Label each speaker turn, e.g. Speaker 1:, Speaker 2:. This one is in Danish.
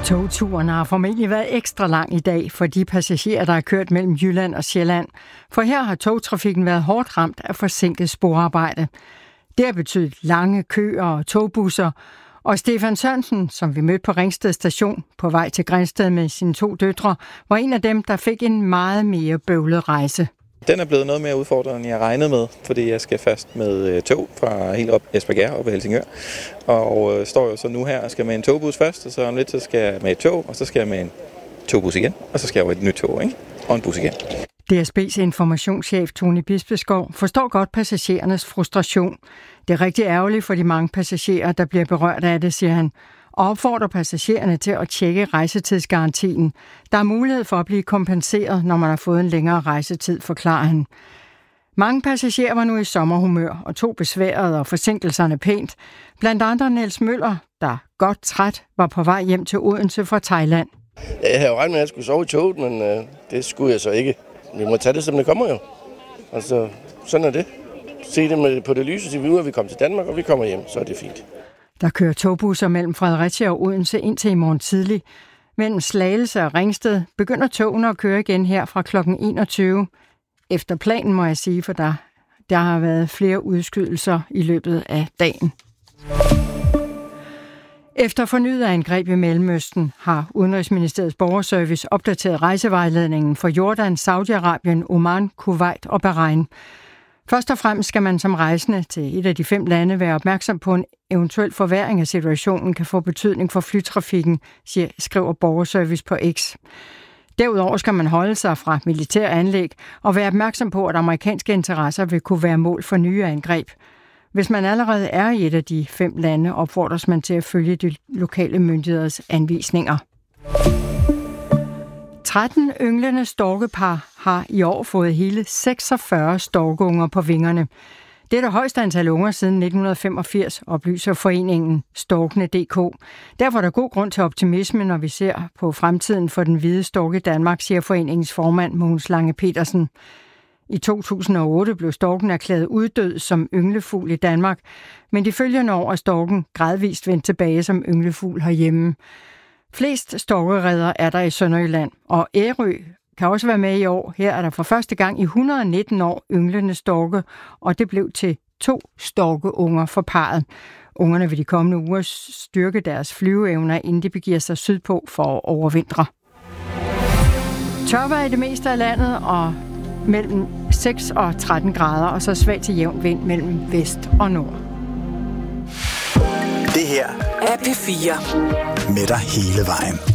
Speaker 1: Togturen har formentlig været ekstra lang i dag for de passagerer, der har kørt mellem Jylland og Sjælland. For her har togtrafikken været hårdt ramt af forsinket sporarbejde. Det har betydet lange køer og togbusser. Og Stefan Sørensen, som vi mødte på Ringsted station på vej til Grindsted med sine 2 døtre, var en af dem, der fik en meget mere bøvlet rejse.
Speaker 2: Den er blevet noget mere udfordrende, end jeg regnede med, fordi jeg skal fast med tog fra helt op Espergærde op ved Helsingør. Og står jo så nu her og skal med en togbus først, og så om lidt så skal jeg med et tog, og så skal jeg med en togbus igen, og så skal jeg med et nyt tog, ikke? Og en bus igen.
Speaker 1: DSB's informationschef Tony Bispeskov forstår godt passagerernes frustration. Det er rigtig ærgerligt for de mange passagerer, der bliver berørt af det, siger han, og opfordrer passagererne til at tjekke rejsetidsgarantien. Der er mulighed for at blive kompenseret, når man har fået en længere rejsetid, forklarer han. Mange passagerer var nu i sommerhumør og tog besværet og forsinkelserne pænt. Blandt andre Niels Møller, der godt træt var på vej hjem til Odense fra Thailand.
Speaker 3: Jeg havde jo regnet med, at jeg skulle sove i toget, men det skulle jeg så ikke. Vi må tage det, som det kommer jo. Altså, sådan er det. Se det på det lyse, så vi ud, at vi kommer til Danmark, og vi kommer hjem, så er det fint.
Speaker 1: Der kører togbusser mellem Fredericia og Odense indtil i morgen tidlig. Mellem Slagelse og Ringsted begynder togene at køre igen her fra kl. 21. Efter planen, må jeg sige, for der har været flere udskydelser i løbet af dagen. Efter fornyet angreb i Mellemøsten har Udenrigsministeriets borgerservice opdateret rejsevejledningen for Jordan, Saudi-Arabien, Oman, Kuwait og Bahrain. Først og fremmest skal man som rejsende til et af de 5 lande være opmærksom på en eventuel forværring af situationen kan få betydning for flytrafikken, skriver borgerservice på X. Derudover skal man holde sig fra militære anlæg og være opmærksom på, at amerikanske interesser vil kunne være mål for nye angreb. Hvis man allerede er i et af de 5 lande, opfordres man til at følge de lokale myndigheders anvisninger. 13 ynglende storkepar har i år fået hele 46 storkeunger på vingerne. Det er det højeste antal unger siden 1985, oplyser foreningen Storkene.dk. Derfor er der god grund til optimisme, når vi ser på fremtiden for den hvide stork i Danmark, siger foreningens formand Mogens Lange Petersen. I 2008 blev storken erklæret uddød som ynglefugl i Danmark, men de følgende år er storken gradvist vendt tilbage som ynglefugl herhjemme. Flest storkereder er der i Sønderjylland, og Ærø kan også være med i år. Her er der for første gang i 119 år ynglende storke, og det blev til 2 storkeunger for parret. Ungerne vil de kommende uger styrke deres flyveevner, inden de begiver sig sydpå for at overvintre. Tørvejr i det meste af landet, og mellem 6 og 13 grader, og så svag til jævn vind mellem vest og nord.
Speaker 4: Det her er P4 med dig hele vejen.